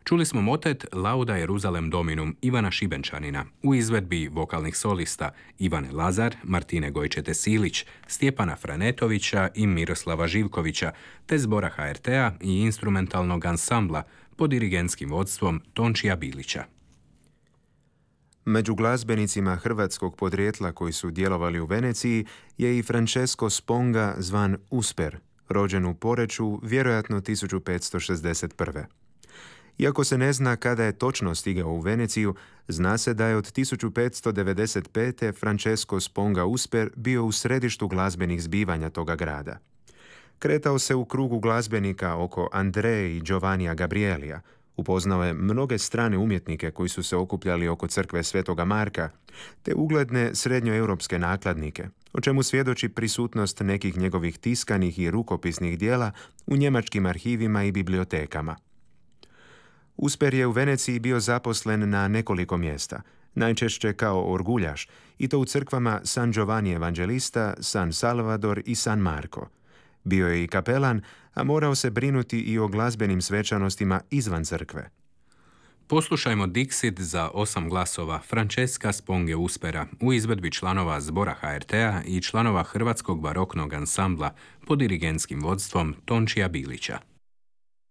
Čuli smo motet Lauda Jeruzalem Dominum Ivana Šibenčanina u izvedbi vokalnih solista Ivane Lazar, Martine Gojčete-Silić, Stjepana Franetovića i Miroslava Živkovića, te zbora HRT-a i instrumentalnog ansambla pod dirigentskim vodstvom Tončija Bilića. Među glazbenicima hrvatskog podrijetla koji su djelovali u Veneciji je i Francesco Sponga zvan Usper, rođen u Poreču vjerojatno 1561. Iako se ne zna kada je točno stigao u Veneciju, zna se da je od 1595. Francesco Sponga Usper bio u središtu glazbenih zbivanja toga grada. Kretao se u krugu glazbenika oko Andreje i Giovannija Gabrielija, upoznao je mnoge strane umjetnike koji su se okupljali oko crkve Svetoga Marka, te ugledne srednjoeuropske nakladnike, o čemu svjedoči prisutnost nekih njegovih tiskanih i rukopisnih dijela u njemačkim arhivima i bibliotekama. Usper je u Veneciji bio zaposlen na nekoliko mjesta, najčešće kao orguljaš, i to u crkvama San Giovanni Evangelista, San Salvador i San Marko. Bio je i kapelan, a morao se brinuti i o glazbenim svečanostima izvan crkve. Poslušajmo Dixit za 8 glasova Francesca Sponge Uspera u izvedbi članova zbora HRT-a i članova Hrvatskog baroknog ansambla pod dirigentskim vodstvom Tončija Bilića.